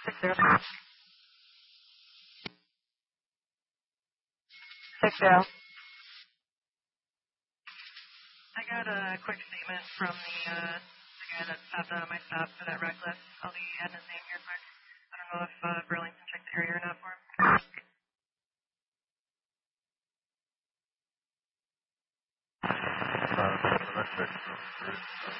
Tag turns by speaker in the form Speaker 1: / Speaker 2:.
Speaker 1: 60. 60. I got a quick statement from the guy that stopped on my stop for that reckless. I'll be adding his name here quick. I don't know if Burlington checked the area or not for him.
Speaker 2: Let's fix